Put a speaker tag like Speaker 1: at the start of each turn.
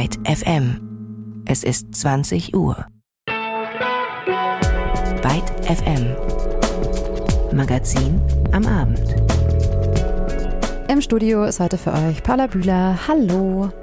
Speaker 1: Byte FM. Es ist 20 Uhr. Byte FM. Magazin am Abend.
Speaker 2: Im Studio ist heute für euch Paula Bühler. Hallo.